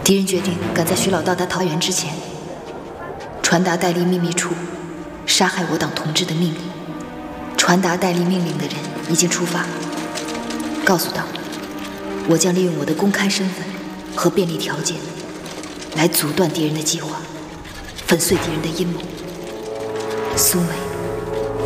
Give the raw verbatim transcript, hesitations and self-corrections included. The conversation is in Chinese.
敌人决定赶在徐老到达桃园之前，传达戴笠秘密处杀害我党同志的命令。传达戴笠命令的人已经出发，告诉党，我将利用我的公开身份和便利条件，来阻断敌人的计划，粉碎敌人的阴谋。苏梅。